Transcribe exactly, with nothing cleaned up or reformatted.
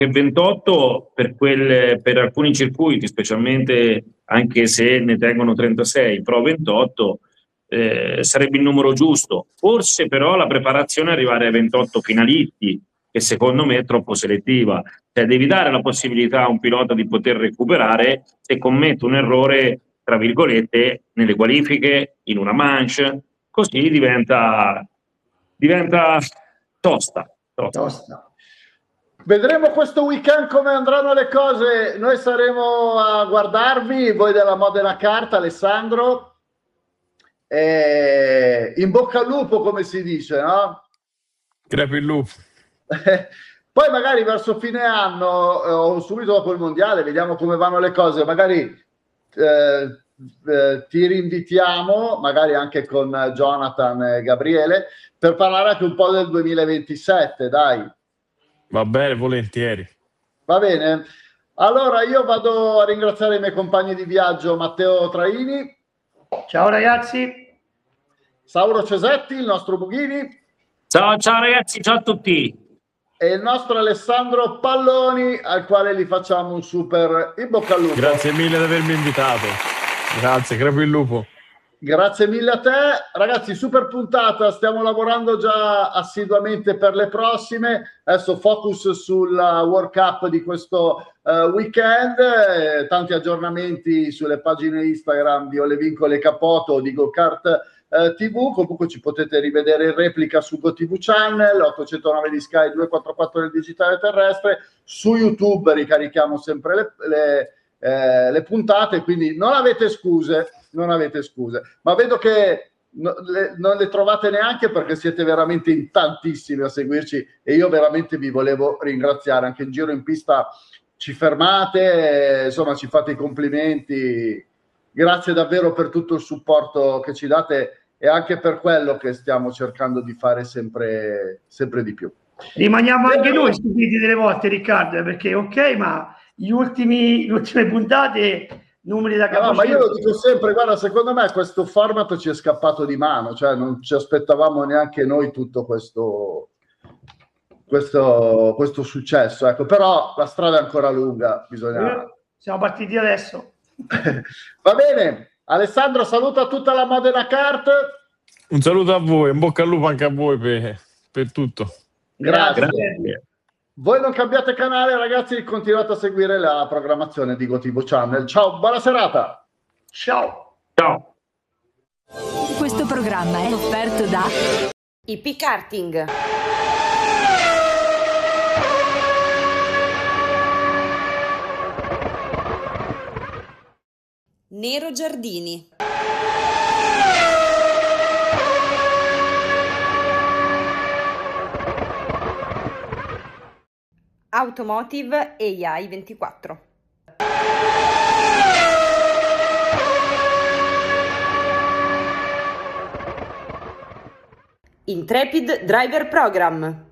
che ventotto per, quelle, per alcuni circuiti, specialmente anche se ne tengono trentasei, però ventotto eh, sarebbe il numero giusto. Forse però la preparazione è arrivare ai ventotto finalisti, che secondo me è troppo selettiva. Cioè, devi dare la possibilità a un pilota di poter recuperare se commette un errore, tra virgolette, nelle qualifiche, in una manche, così diventa, diventa tosta. tosta. Tosta. Vedremo questo weekend come andranno le cose. Noi saremo a guardarvi, voi della Modena Kart, Alessandro. E in bocca al lupo, come si dice, no? Crepi il lupo. Poi magari verso fine anno o subito dopo il mondiale vediamo come vanno le cose, magari eh, eh, ti rinvitiamo, magari anche con Jonathan e Gabriele, per parlare anche un po' del duemilaventisette, dai. Va bene, volentieri. Va bene. Allora io vado a ringraziare i miei compagni di viaggio, Matteo Traini. Ciao ragazzi. Sauro Cesetti, il nostro Bughini. Ciao, ciao ragazzi, ciao a tutti. E il nostro Alessandro Palloni, al quale gli facciamo un super in bocca al lupo. Grazie mille di avermi invitato. Grazie, crepi il lupo. Grazie mille a te. Ragazzi, super puntata, stiamo lavorando già assiduamente per le prossime. Adesso focus sulla World Cup di questo uh, weekend, eh, tanti aggiornamenti sulle pagine Instagram di Olevincole Capoto, di GoKart Uh, T V. Comunque ci potete rivedere in replica su GoTV Channel, ottocentonove di Sky, duecentoquarantaquattro del digitale terrestre. Su YouTube ricarichiamo sempre le, le, eh, le puntate, quindi non avete scuse, non avete scuse. Ma vedo che no, le, non le trovate neanche, perché siete veramente in tantissimi a seguirci e io veramente vi volevo ringraziare. Anche in giro in pista ci fermate, eh, insomma ci fate i complimenti. Grazie davvero per tutto il supporto che ci date e anche per quello che stiamo cercando di fare sempre, sempre di più. Rimaniamo anche noi stupiti delle volte, Riccardo, perché ok, ma gli ultimi, le ultime puntate, numeri da capo. No, ma io lo dico sempre, guarda, secondo me questo format ci è scappato di mano, cioè non ci aspettavamo neanche noi tutto questo, questo, questo successo, ecco. Però la strada è ancora lunga, bisogna... Siamo partiti adesso. Va bene. Alessandro, saluta tutta la Modena Kart. Un saluto a voi, in bocca al lupo anche a voi per, per tutto. Grazie. Grazie. Voi non cambiate canale, ragazzi, continuate a seguire la programmazione di GoTV Channel. Ciao, buona serata. Ciao. Ciao. Questo programma è offerto da I P Karting. Nero Giardini. Automotive A I ventiquattro. Intrepid Driver Program.